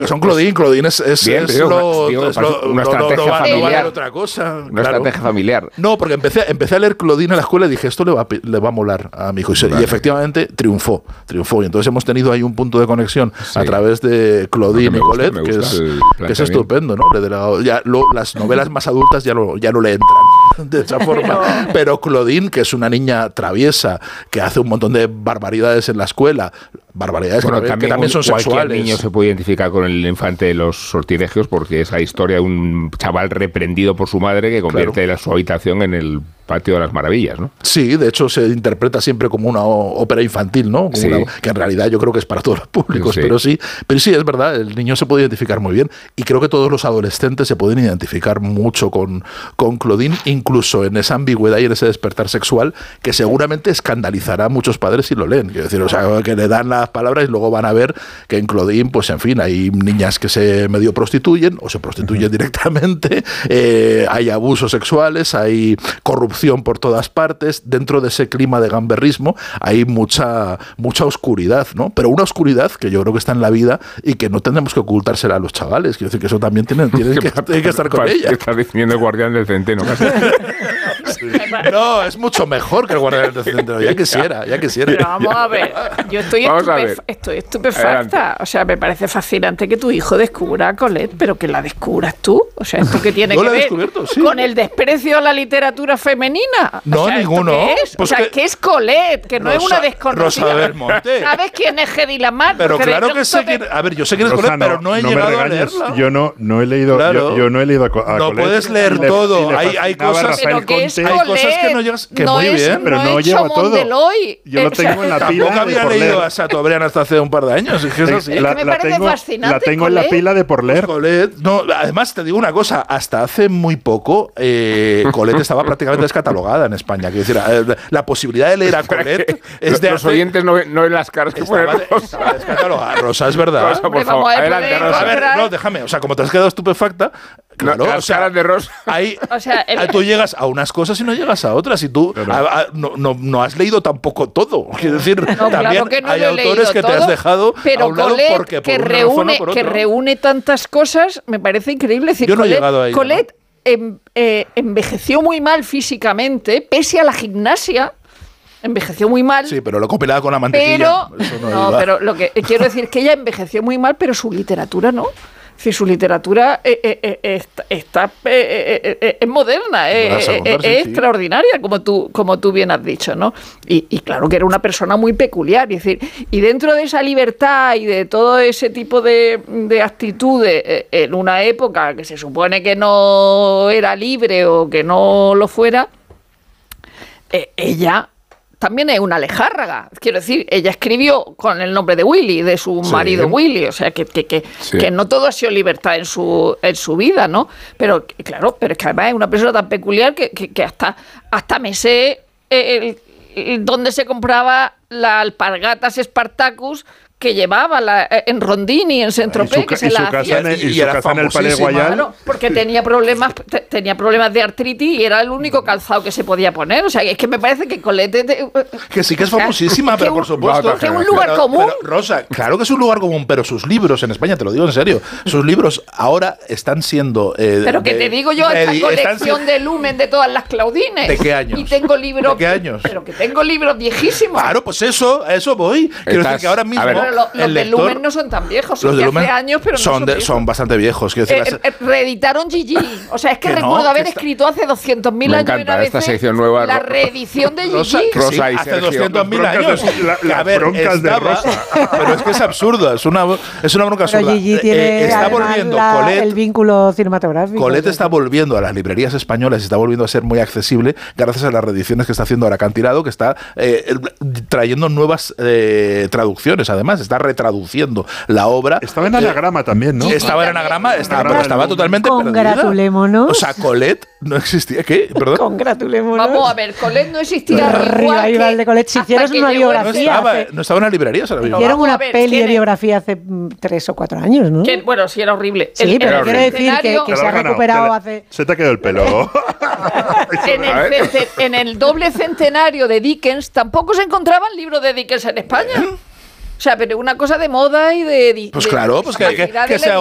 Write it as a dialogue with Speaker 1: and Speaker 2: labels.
Speaker 1: Son Claudine es
Speaker 2: Bien,
Speaker 1: es
Speaker 2: digo,
Speaker 1: lo...
Speaker 2: digo,
Speaker 1: es lo-
Speaker 2: una estrategia
Speaker 1: no va a
Speaker 2: familiar.
Speaker 1: haber otra cosa.
Speaker 2: Una
Speaker 1: claro.
Speaker 2: estrategia familiar.
Speaker 1: No, porque empecé a leer Claudine en la escuela y dije, esto le va a molar a mi hijo. Y efectivamente triunfó. Y entonces hemos tenido ahí un punto de conexión a través de Claudine y Colette, que es estupendo, ¿no? Las novelas más adultas ya no le entran de esa forma. Pero Claudine, que es una niña traviesa, que hace un montón de barbaridades en la escuela, barbaridades que también son
Speaker 2: cualquier
Speaker 1: sexuales.
Speaker 2: Niño se puede identificar con el infante de los sortilegios, porque es la historia de un chaval reprendido por su madre que convierte su habitación en el patio de las maravillas, ¿no?
Speaker 1: Sí, de hecho se interpreta siempre como una ópera infantil, ¿no? Que en realidad yo creo que es para todos los públicos, pero sí, es verdad, el niño se puede identificar muy bien y creo que todos los adolescentes se pueden identificar mucho con Claudine, incluso en esa ambigüedad y en ese despertar sexual que seguramente escandalizará a muchos padres si lo leen. Quiero decir, o sea, que le dan las palabras y luego van a ver que en Claudine, pues en fin, hay niñas que se medio prostituyen o se prostituyen directamente, hay abusos sexuales, hay corrupción por todas partes. Dentro de ese clima de gamberrismo hay mucha oscuridad, ¿no? Pero una oscuridad que yo creo que está en la vida y que no tenemos que ocultársela a los chavales. Quiero decir que eso también tiene que estar con ella.
Speaker 2: Estás definiendo el guardián del centeno, casi.
Speaker 1: No, es mucho mejor que el guardián del centeno. Ya quisiera.
Speaker 3: Pero vamos a ver, yo estoy estupefacta. Adelante. O sea, me parece fascinante que tu hijo descubra a Colette, pero que la descubras tú. O sea, ¿esto qué tiene que ver con el desprecio a la literatura femenina?
Speaker 1: No,
Speaker 3: o sea,
Speaker 1: ninguno.
Speaker 3: ¿Qué es?
Speaker 1: Pues
Speaker 3: ¿qué es Colette? Que no es una desconocida.
Speaker 1: Rosa Belmonte.
Speaker 3: ¿Sabes quién es Hedy Lamarr?
Speaker 1: Pero claro que sé quién. A ver, yo sé quién es Colette, pero no he llegado a leerla.
Speaker 4: Yo no he leído. Claro. Yo no he leído a Colette.
Speaker 1: No puedes leer todo. Hay cosas que no llegas. Que muy bien.
Speaker 4: Pero no llevo todo. Yo lo tengo en la pila.
Speaker 1: Tampoco había leído a Chateaubriand hasta hace un par de años. Es que es así.
Speaker 3: Me parece fascinante.
Speaker 4: La tengo en la pila de por leer.
Speaker 1: No, además te digo una cosa. Hasta hace muy poco, Colette estaba prácticamente descatalogada en España. Quiero decir, la posibilidad de leer a Colette es de
Speaker 2: los oyentes no ven las caras que ponen Rosa.
Speaker 1: Descatalogada. Rosa, es verdad.
Speaker 2: Rosa, por favor, adelante, Rosa.
Speaker 1: A ver, no, déjame. O sea, como te has quedado estupefacta. Claro,
Speaker 2: las caras de Rosa.
Speaker 1: Ahí, tú llegas a unas cosas y no llegas a otras. Y tú no has leído tampoco todo. Quiero decir, también hay autores que te has dejado a un lado porque por una razón o por otra.
Speaker 3: Que reúne tantas cosas, me parece increíble. Es decir,
Speaker 1: yo no he llegado a ello.
Speaker 3: Colette envejeció muy mal físicamente, pese a la gimnasia. Envejeció muy mal.
Speaker 1: Sí, pero lo compilaba con la mantequilla.
Speaker 3: Pero lo que quiero decir es que ella envejeció muy mal, pero su literatura no. Es decir, su literatura es moderna, es extraordinaria, como tú bien has dicho, ¿no? Y claro que era una persona muy peculiar. Es decir, y dentro de esa libertad y de todo ese tipo de actitudes en una época que se supone que no era libre o que no lo fuera, ella también es una lejárraga. Quiero decir, ella escribió con el nombre de Willy, de su marido Willy, o sea que no todo ha sido libertad en su vida, ¿no? Pero claro, pero es que además es una persona tan peculiar que hasta me sé dónde se compraba la alpargatas Spartacus que llevaba en Rondini, en Saint-Tropez, que se la hacía.
Speaker 4: Y su casa en el Palais Royal.
Speaker 3: Claro, porque tenía problemas de artritis y era el único calzado que se podía poner. O sea, es que me parece que Colette...
Speaker 1: Que sí que es famosísima, pero por supuesto.
Speaker 3: Que es un lugar común.
Speaker 1: Pero, Rosa, claro que es un lugar común, pero sus libros en España, te lo digo en serio, sus libros ahora están siendo...
Speaker 3: pero que te digo yo, esta colección de Lumen de todas las Claudines.
Speaker 1: ¿De qué años?
Speaker 3: Y tengo libros...
Speaker 1: ¿De qué años?
Speaker 3: Pero que tengo libros viejísimos.
Speaker 1: Claro, pues a eso voy. Quiero decir que ahora mismo...
Speaker 3: Los de Lumen no son tan viejos, son de hace años, pero
Speaker 1: son bastante viejos.
Speaker 3: Reeditaron Gigi. O sea, es que recuerdo haber escrito hace 200.000 años.
Speaker 2: Me encanta esta sección nueva.
Speaker 3: La reedición de Gigi.
Speaker 1: Rosa y hace 200.000 años. A ver, pero es que es absurdo. Es una bronca absurda.
Speaker 5: Pero Gigi tiene
Speaker 1: está volviendo Colette,
Speaker 5: el vínculo cinematográfico.
Speaker 1: Colette está volviendo a las librerías españolas y está volviendo a ser muy accesible gracias a las reediciones que está haciendo ahora Acantilado, que está trayendo nuevas traducciones. Además, está retraduciendo la obra.
Speaker 4: Estaba en anagrama también, ¿no?
Speaker 1: Estaba en anagrama, estaba totalmente perdida.
Speaker 5: Congratulémonos.
Speaker 1: O sea, Colette no existía. ¿Qué? ¿Perdón?
Speaker 5: Congratulémonos.
Speaker 3: Vamos a ver, Colette no existía.
Speaker 5: Revival de Colette. Si hicieron una biografía.
Speaker 1: No estaba en las librerías ahora mismo.
Speaker 5: Hicieron una peli de biografía hace 3 o 4 años, ¿no?
Speaker 3: Bueno, sí, era horrible.
Speaker 5: Sí, pero quiero decir que se ha recuperado hace...
Speaker 4: Se te ha quedado el pelo.
Speaker 3: En el doble centenario de Dickens tampoco se encontraban libros de Dickens en España. sea, pero una cosa de moda y de
Speaker 1: Pues claro, pues que sea